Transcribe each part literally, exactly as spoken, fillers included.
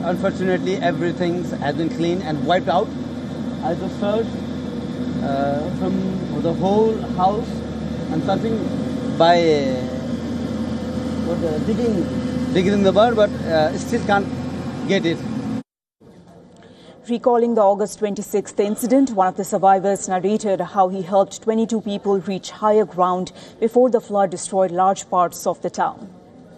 unfortunately, everything has been cleaned and wiped out. I just searched uh, from the whole house and searching by uh, what, uh, digging, digging the bird, but uh, still can't get it. Recalling the August twenty-sixth incident, one of the survivors narrated how he helped twenty-two people reach higher ground before the flood destroyed large parts of the town.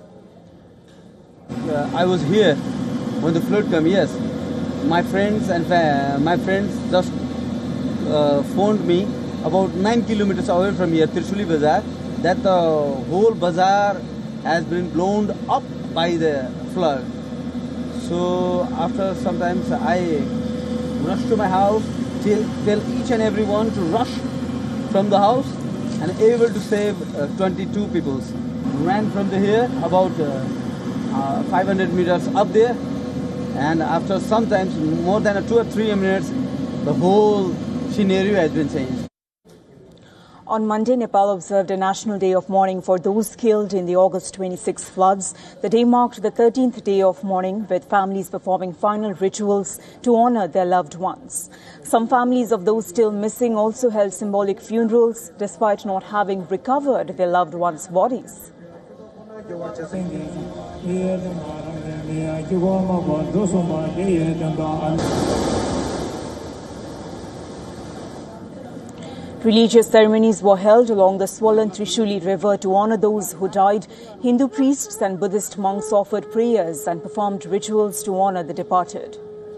Uh, I was here when the flood came, yes. My friends and uh, my friends just uh, phoned me about nine kilometers away from here, Trishuli Bazaar, that the whole bazaar has been blown up by the flood. So after sometimes I rushed to my house, tell, tell each and everyone to rush from the house, and able to save uh, twenty-two people. Ran from the here about uh, uh, five hundred meters up there, and after sometimes more than two or three minutes, the whole scenario has been changed. On Monday, Nepal observed a national day of mourning for those killed in the August twenty-sixth floods. The day marked the thirteenth day of mourning, with families performing final rituals to honor their loved ones. Some families of those still missing also held symbolic funerals, despite not having recovered their loved ones' bodies. Religious ceremonies were held along the swollen Trishuli River to honor those who died. Hindu priests and Buddhist monks offered prayers and performed rituals to honor the departed.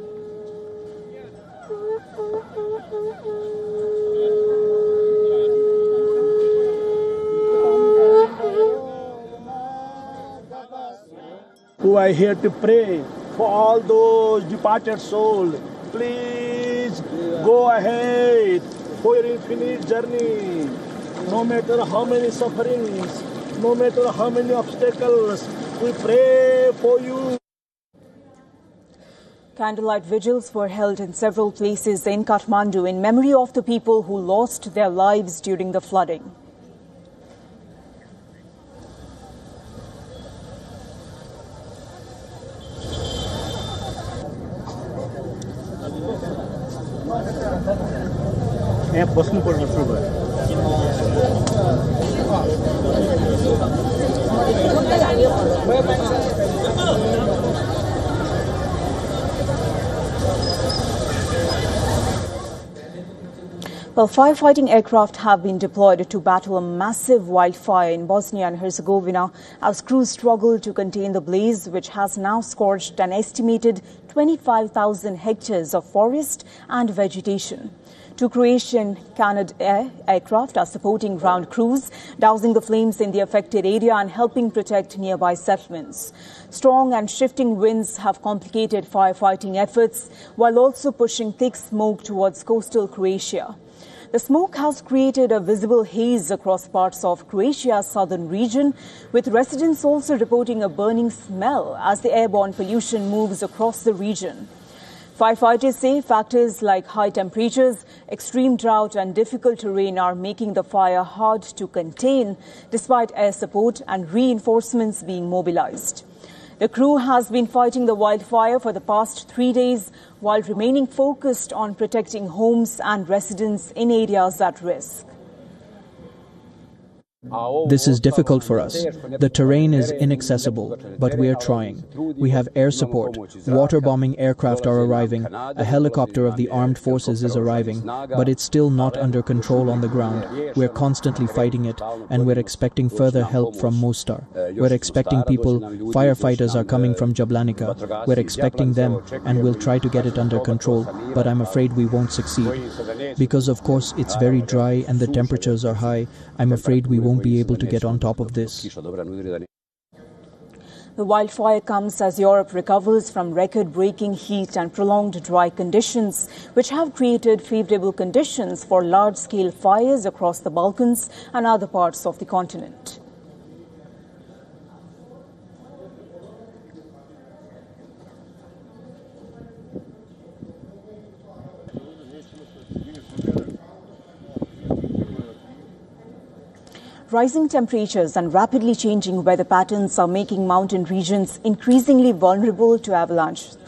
Who are here to pray for all those departed souls. Please go ahead for your infinite journey. No matter how many sufferings, no matter how many obstacles, we pray for you. Candlelight vigils were held in several places in Kathmandu in memory of the people who lost their lives during the flooding. Well, firefighting aircraft have been deployed to battle a massive wildfire in Bosnia and Herzegovina as crews struggle to contain the blaze, which has now scorched an estimated twenty-five thousand hectares of forest and vegetation. Two Croatian Canadair aircraft are supporting ground crews, dousing the flames in the affected area and helping protect nearby settlements. Strong and shifting winds have complicated firefighting efforts, while also pushing thick smoke towards coastal Croatia. The smoke has created a visible haze across parts of Croatia's southern region, with residents also reporting a burning smell as the airborne pollution moves across the region. Firefighters say factors like high temperatures, extreme drought and difficult terrain are making the fire hard to contain, despite air support and reinforcements being mobilized. The crew has been fighting the wildfire for the past three days while remaining focused on protecting homes and residents in areas at risk. This is difficult for us. The terrain is inaccessible, but we are trying. We have air support. Water bombing aircraft are arriving. A helicopter of the armed forces is arriving, but it's still not under control on the ground. We're constantly fighting it, and we're expecting further help from Mostar. We're expecting people. Firefighters are coming from Jablanica. We're expecting them, and we'll try to get it under control, but I'm afraid we won't succeed. Because of course it's very dry and the temperatures are high, I'm afraid we won't be able to get on top of this. The wildfire comes as Europe recovers from record-breaking heat and prolonged dry conditions, which have created favorable conditions for large-scale fires across the Balkans and other parts of the continent. Rising temperatures and rapidly changing weather patterns are making mountain regions increasingly vulnerable to avalanche